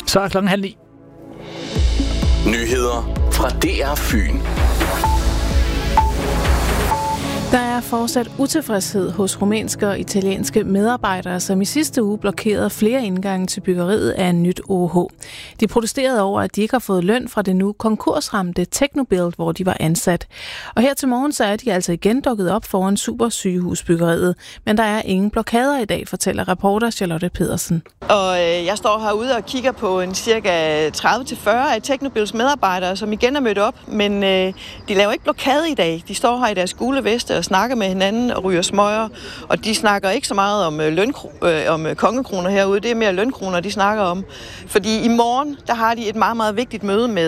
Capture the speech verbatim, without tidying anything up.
Så er klokken halv ni. Nyheder fra D R Fyn. Der er fortsat utilfredshed hos rumænske og italienske medarbejdere, som i sidste uge blokerede flere indgange til byggeriet af en nyt O H. De protesterede over, at de ikke har fået løn fra det nu konkursramte Technobuild, hvor de var ansat. Og her til morgen så er de altså igen dukket op foran supersygehusbyggeriet. Men der er ingen blokader i dag, fortæller reporter Charlotte Pedersen. Og øh, jeg står herude og kigger på en cirka tredive til fyrre af Technobuilds medarbejdere, som igen er mødt op. Men øh, de laver ikke blokade i dag. De står her i deres gule veste og snakker med hinanden og ryger smøger. Og de snakker ikke så meget om, øh, lønkro- øh, om kongekroner herude. Det er mere lønkroner, de snakker om. Fordi i morgen, der har de et meget, meget vigtigt møde med